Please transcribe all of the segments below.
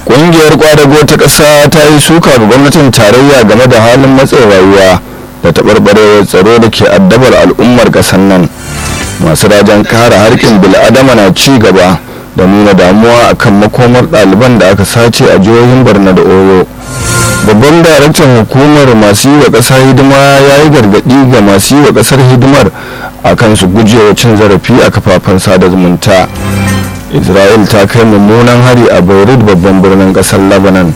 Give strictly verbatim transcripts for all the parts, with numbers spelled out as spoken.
Ƙungiyar ƙwadago ta ƙasa ta yi suka ga gwamnatin tarayya game da halin matsin rayuwa da taɓarɓarewar tsaro da ke addabar al'ummar ƙasar nan. Masu rajin kare harkin bil'adama na ci gaba da nuna damuwa akan makomar ɗaliban da aka sace a jihohin Borno da Oyo. Babban daraktan hukumar masu yi wa ƙasa hidima ya yi gargaɗi ga masu yi wa ƙasar hidimar akan su gujewa cin zarafi a kafafen sada zumunta. Isra'il ta kai mummunan hari a Beirut, babban birnin ƙasar Lebanon.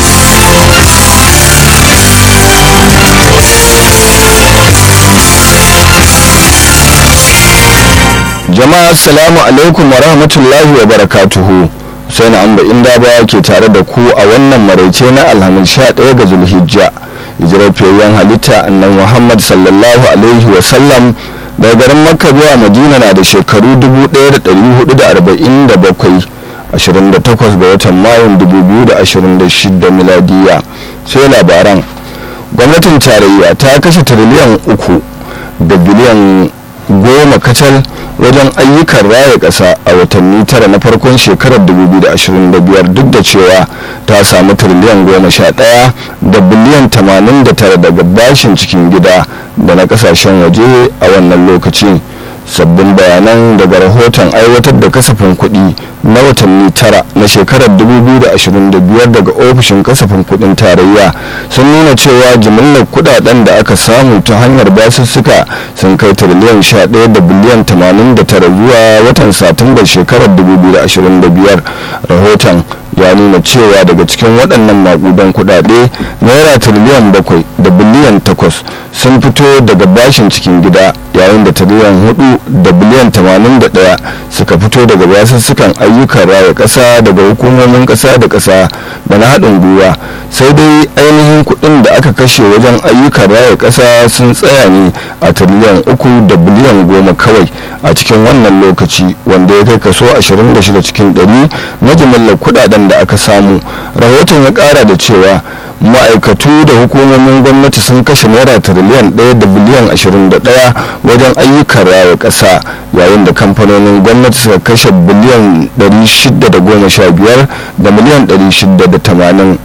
Jama'a assalamu alaikum wa rahmatullahi wa barakatuhu. Sai na amba inda ba ke tare da ku a wannan maraice na alhamis sha ɗaya ga zulhijja. Hijirar fiyayyen halitta annan Muhammad sallallahu alaihi wa sallam daga garin Makka zuwa Madina na da shekaru dubu ɗaya da ɗari hudu da arba'in da bakwai, ashirin da takwas ga watan Mayun dubu biyu da ashirin da shida miladiya. Sai labaran. Gwamnatin tarayya ta kashe tiriliyan uku da biliyan goma kacal wajen ayyukan raya ƙasa a watanni tara na farkon shekarar dubu biyu da ashirin da biyar, duk da cewa ta samu tiriliyan goma sha ɗaya da biliyan tamanin da tara daga bashin cikin gida da na ƙasashen waje a wannan lokaci. Sabbin bayanan daga rahoton aiwatar da kasafin kuɗi na watanni tara na shekarar dubu biyu da ashirin da biyar daga ofishin kasafin kuɗin tarayya sun nuna cewa jimillar kuɗaɗen da aka samu ta hanyar basussuka sun kai tiriliyan sha ɗaya da biliyan tamanin da tara zuwa watan satumbar shekarar dubu biyu da ashirin da biyar. Rahoton ya nuna cewa daga cikin waɗannan maƙudan kuɗaɗe naira tiriliyan bakwai da biliyan takwas sun fito daga bashin cikin gida, yayin da tiriliyan hudu da biliyan tamanin da ɗaya suka fito daga basussukan ayyukan raya ƙasa daga hukumomin ƙasa da ƙasa da na haɗin gwiwa. Sai dai ainihin kuɗin da aka kashe wajen ayyukan raya ƙasa sun tsaya ne a tiriliyan uku da biliyan goma kawai a cikin wannan lokaci, wanda ya kai kaso ashirin da shida cikin ɗari na jimillar kuɗaɗen da aka samu. Rahoton ya ƙara da cewa ma'aikatu da hukumomin gwamnati sun kashe naira tiriliyan ɗaya da biliyan ashirin da ɗaya wajen ayyukan raya ƙasa, yayin da kamfanonin gwamnati suka kashe biliyan ɗari shida da goma sha biyar da miliyan ɗari shida da tamanin.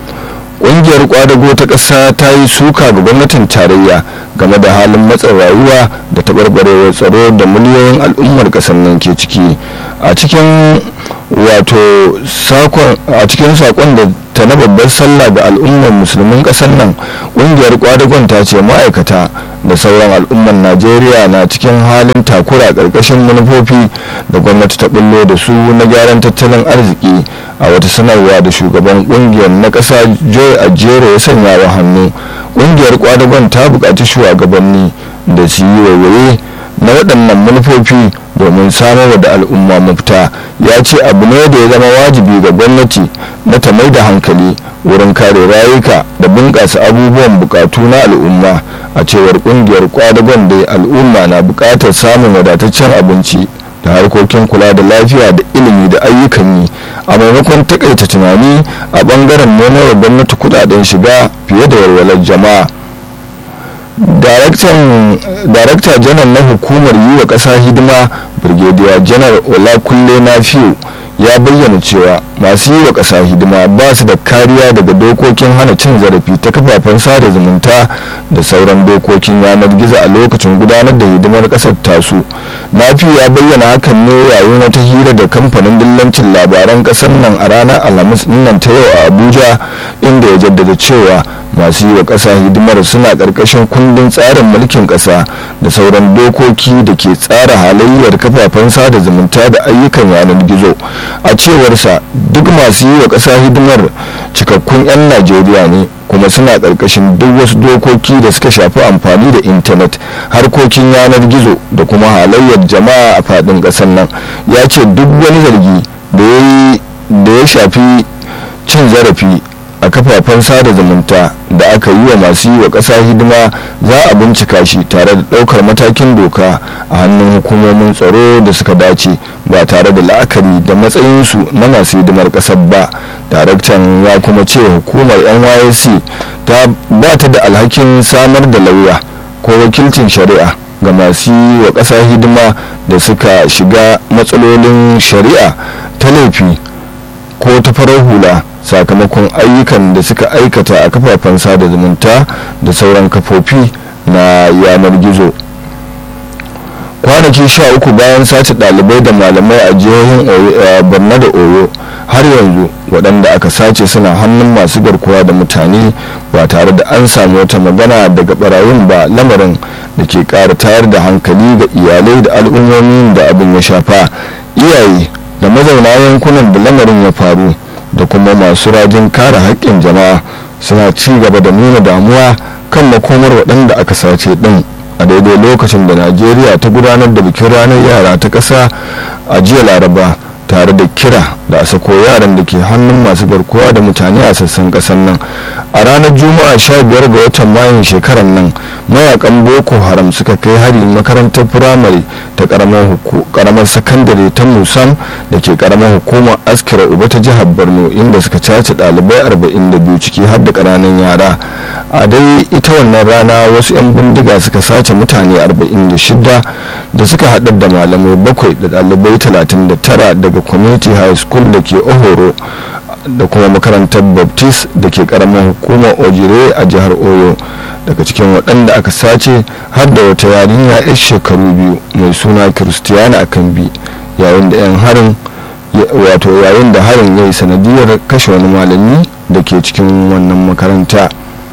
Ƙungiyar ƙwadago ta ƙasa ta yi suka ga gwamnatin tarayya game da halin matsin rayuwa da taɓarɓarewar tsaro da miliyoyin al'ummar ƙasar nan ke ciki. A cikin wato sakon a cikin sakon da ta na babbar sallah ga al'ummar musulmin ƙasar nan, ƙungiyar ƙwadagon ta ce ma'aikata da sauran al'ummar Najeriya na cikin halin takura ƙarƙashin manufofi da gwamnati ta bullo da su na gyaran tattalin arziki. A wata sanarwa da shugaban ƙungiyar na ƙasa Joy Ajero ya sanya wa hannu, ƙungiyar ƙwadagon ta buƙaci shugabanni da su yi waiwaye na waɗannan manufofi domin samar da al'umma mafita. Ya ce abu ne da ya zama wajibi ga gwamnati na ta mai da hankali wurin kare rayuka da bunƙasa abubuwan buƙatu na al'umma. A cewar ƙungiyar ƙwadagon da al'umma na buƙatar samun wadataccen abinci da harkokin kula da lafiya da ilimi da ayyukan yi, a maimakon takaita tunani a bangaren neman gwamnati kudaden shiga fiye da walwalar jama'a. Darakta janar na hukumar yi wa ƙasa hidima Brigadier janar Olakunle Nafiu ya bayyana cewa masu yi wa ƙasa hidima ba su da kariya daga dokokin hana cin zarafi ta kafafen sada zumunta da sauran dokokin yanar gizo a lokacin gudanar da hidimar ƙasar tasu. Nafiu ya bayyana hakan ne yayin wata hira da kamfanin dillancin labaran ƙasar nan a ranar Alhamis nan ta yau a Abuja, inda ya jaddada cewa masu yi wa ƙasa hidimar suna ƙarƙashin kundin tsarin mulkin ƙasa da sauran dokoki da ke tsara halayyar kafafen sada zumunta da ayyukan yanar gizo. A cewarsa duk masu yi wa ƙasa hidimar cikakkun 'yan Najeriya ne, kuma suna ƙarƙashin duk wasu dokoki da suka shafi amfani da intanet, harkokin yanar gizo da kuma halayyar jama'a a faɗin ƙasar nan. Ya ce duk wani zargi da ya shafi cin zarafi a kafafen sada zumunta da aka yi wa masu yi wa ƙasa hidima za a bincika shi tare da ɗaukar matakin doka a hannun hukumomin tsaro da suka dace, ba tare da la'akari da matsayinsu na masu hidimar ƙasar ba. Daraktan ya kuma ce hukumar N Y S C ta ba ta da alhakin samar da lauya ko wakilcin shari'a ga masu yi wa ƙasa hidima da suka shiga matsalolin shari'a ta laifi ko ta farar hula sakamakon ayyukan da suka aikata a kafafen sada zumunta da sauran kafofi na yanar gizo. Kwanaki sha uku bayan sace ɗalibai da malamai a jihohin Borno da Oyo, har yanzu waɗanda aka sace suna hannun masu garkuwa da mutane ba tare da an samu wata magana daga barayin ba, lamarin da ke ƙara tayar da hankali ga iyalai da al'ummomin da abin ya shafa. Iyaye da mazauna yankunan da lamarin ya faru da kuma masu rajin kare haƙƙin jama'a suna ci gaba da nuna damuwa kan makomar waɗanda aka sace ɗin a daidai lokacin da Najeriya ta gudanar da bikin ranar yara ta ƙasa a jiya Laraba, tare da kira da a sako yaran da ke hannun masu garkuwa da mutane a sassan ƙasar nan. A ranar Juma'a sha biyar ga watan Mayun shekarar nan, mayakan Boko Haram suka kai hari makarantar firamare ta karamar sakandare ta Musam da ke karamar hukumar Askira Uba ta jihar Borno, inda suka cace ɗalibai arba'in da biyu ciki har da ƙananan yara. A dai ita wannan rana wasu 'yan bindiga suka sace mutane arba'in da shida da suka haɗar da malamai bakwai da ɗalibai talatin da tara daga Community High School da ke Ohoro da kuma makarantar Baptist da ke karamar hukumar Ojire a jihar Oyo. Daga cikin waɗanda aka sace har da wata yarinya 'yar shekaru biyu mai suna Christiana Akambi, yayin da 'yan harin wato yayin da harin ya yi sanadiyar kashe wani malami da ke cikin wannan makaranta.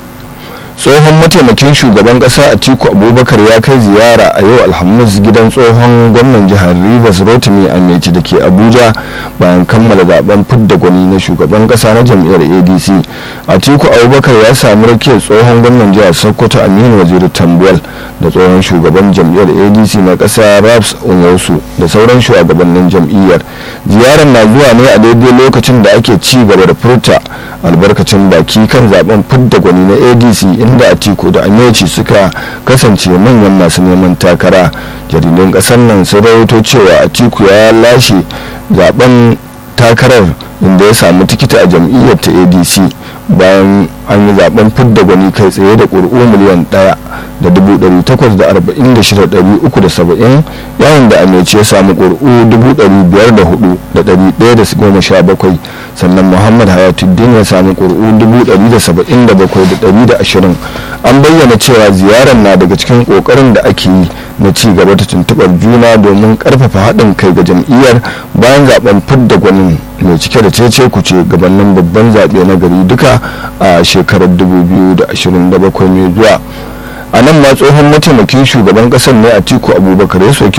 Tsohon mataimakin shugaban kasa Atiku Abubakar ya kai ziyara a yau Alhamis gidan tsohon gwamnan jihar Rivers Rotimi Amechi da ke Abuja bayan kammala zaben fidda gwani na shugaban kasa na jam'iyyar A D C. Atiku Abubakar ya samu rakiyar tsohon gwamnan jihar Sokoto Aminu Waziri Tambuwal da tsohon shugaban jam'iyyar A D C na kasa Raps Onyosu da sauran shugabannin jam'iyyar. Ziyarar na zuwa ne a daidai lokacin da ake ci gaba da furta albarkacin baki kan zaben fidda gwani na A D C, inda Atiku da Amechi suka kasance manyan masu neman takara. Jaridun kasar nan sun rawaito cewa Atiku ya lashe zaben takarar inda ya samu tikiti a jam'iyyar ta A D C bayan an yi zaben fidda gwani kai tsaye da ƙuri'u miliyan ɗaya da dubu ɗari takwas da arba'in da shida ɗari uku da saba'in, yayin da Amechi ya samu ƙuri'u dubu ɗari biyar da hudu da ɗari ɗaya da goma sha bakwai, sannan Muhammad Hayatuddin ya samu ƙuri'u dubu ɗari da saba'in da bakwai da ɗari da ashirin. An bayyana cewa ziyarar na daga cikin ƙoƙarin da ake yi na ci gaba da tuntuɓar juna domin ƙarfafa haɗin kai ga jam'iyyar bayan zaben fidda gwanin mai cike da cece kuce gabanin babban zaɓe na gari duka a shekarar dubu biyu da ashirin da bakwai mai zuwa. A nan ma tsohon mataimakin shugaban ƙasar ne Atiku Abubakar ya soki